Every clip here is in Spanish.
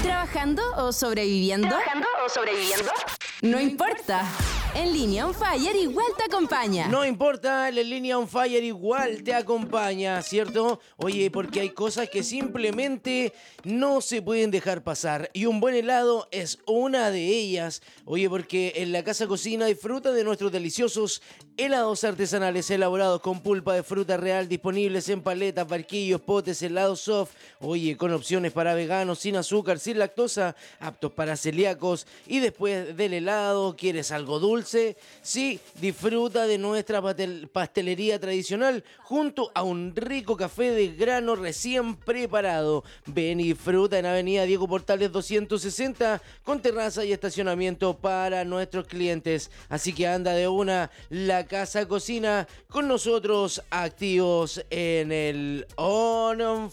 ¿Trabajando o sobreviviendo? No importa. En Línea On Fire igual te acompaña. No importa, la línea On Fire igual te acompaña, ¿cierto? Oye, porque hay cosas que simplemente no se pueden dejar pasar. Y un buen helado es una de ellas. Oye, porque en la Casa Cocina disfruta de nuestros deliciosos helados artesanales elaborados con pulpa de fruta real, disponibles en paletas, barquillos, potes, helados soft. Oye, con opciones para veganos, sin azúcar, sin lactosa, aptos para celíacos. Y después del helado, ¿quieres algo dulce? Sí, disfruta de nuestra pastelería tradicional junto a un rico café de grano recién preparado. Ven y disfruta en Avenida Diego Portales 260 con terraza y estacionamiento para nuestros clientes. Así que anda de una, la Casa Cocina con nosotros activos en el On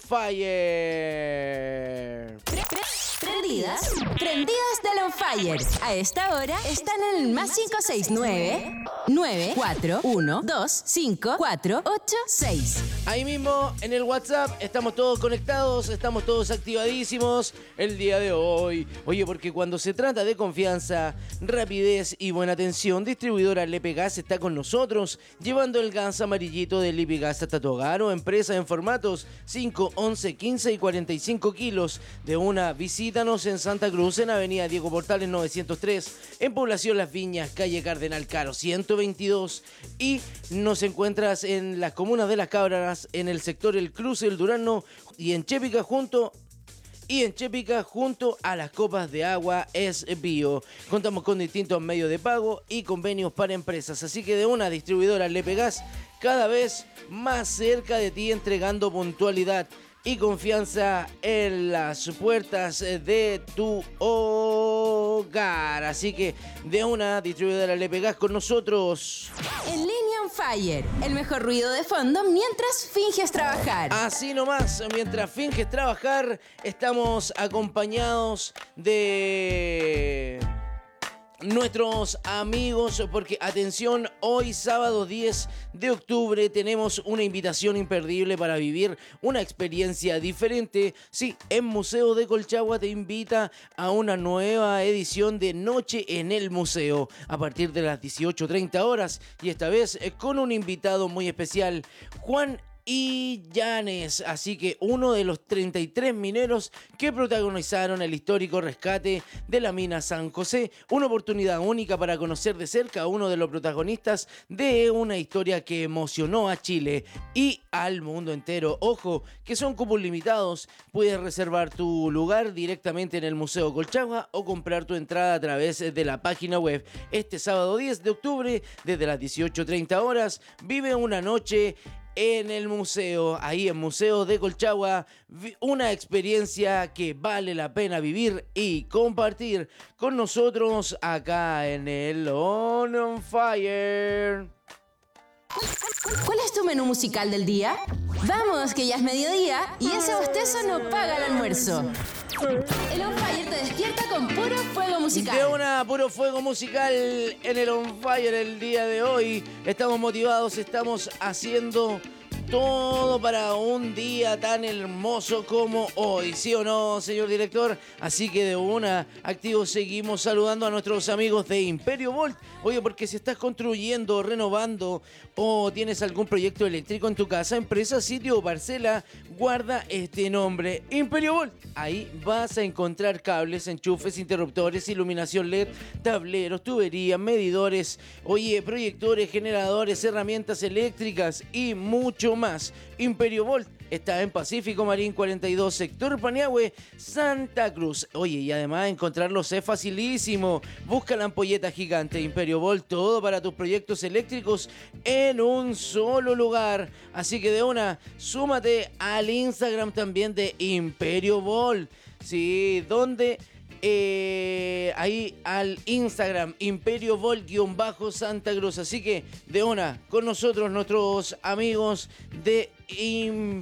Fire. Prendidas del On Fire. A esta hora están en el más 569-94125486. Ahí mismo en el WhatsApp estamos todos conectados, estamos todos activadísimos el día de hoy. Oye, porque cuando se trata de confianza, rapidez y buena atención, distribuidora Lepe Gas está con nosotros, llevando el gas amarillito de Lepe Gas hasta tu hogar o empresa en formatos 5, 11, 15 y 45 kilos. De una, visítanos en Santa Cruz, en Avenida Diego Portales 903, en Población Las Viñas, calle Cardenal Caro 122, y nos encuentras en las comunas de Las Cabras, en el sector El Cruce, El Durano, y en Chépica junto a las copas de agua es Bio. Contamos con distintos medios de pago y convenios para empresas. Así que de una, distribuidora Lepe Gas, cada vez más cerca de ti, entregando puntualidad y confianza en las puertas de tu hogar. Así que de una, distribuidora Lepe Gas con nosotros. En Línea On Fire, el mejor ruido de fondo mientras finges trabajar. Así nomás, mientras finges trabajar, estamos acompañados de nuestros amigos, porque atención, hoy sábado 10 de octubre tenemos una invitación imperdible para vivir una experiencia diferente. Sí, en Museo de Colchagua te invita a una nueva edición de Noche en el Museo a partir de las 18:30 horas, y esta vez con un invitado muy especial, Juan Illanes. Así que uno de los 33 mineros que protagonizaron el histórico rescate de la mina San José. Una oportunidad única para conocer de cerca a uno de los protagonistas de una historia que emocionó a Chile y al mundo entero. Ojo, que son cupos limitados. Puedes reservar tu lugar directamente en el Museo Colchagua o comprar tu entrada a través de la página web. Este sábado 10 de octubre, desde las 18:30 horas, vive una noche en el museo, ahí en Museo de Colchagua, una experiencia que vale la pena vivir y compartir con nosotros acá en el On Fire. ¿Cuál es tu menú musical del día? Vamos, que ya es mediodía y ese bostezo no paga el almuerzo. El On Fire te despierta con puro fuego musical. De una, puro fuego musical en el On Fire el día de hoy. Estamos motivados, estamos haciendo todo para un día tan hermoso como hoy, ¿sí o no, señor director? Así que de una, activos, seguimos saludando a nuestros amigos de Imperio Volt. Oye, porque si estás construyendo, renovando o tienes algún proyecto eléctrico en tu casa, empresa, sitio o parcela, guarda este nombre, Imperio Volt. Ahí vas a encontrar cables, enchufes, interruptores, iluminación LED, tableros, tuberías, medidores, oye, proyectores, generadores, herramientas eléctricas y mucho más. Imperio Volt está en Pacífico Marín 42, sector Paniagüe, Santa Cruz. Oye, y además encontrarlos es facilísimo. Busca la ampolleta gigante Imperio Volt, todo para tus proyectos eléctricos en un solo lugar. Así que de una, súmate al Instagram también de Imperio Volt. Sí, donde ahí al Instagram Imperio Volt-Santa Cruz. Así que de una, con nosotros nuestros amigos de